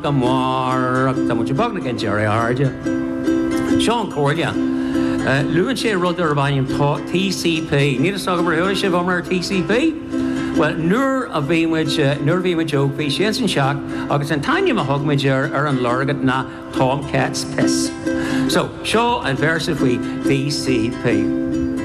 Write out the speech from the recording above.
Gamar tá much bag na Jerry Harja. Sean Cordia. Luan sé rud ar bhain TCP. Ní is aga mar se bhamar TCP. Well, nur a bhímuid joke bhí sé an seach agus an taine a thugmuid ar an lorgad na Tomcat's piss. So, seo an versa faoi TCP.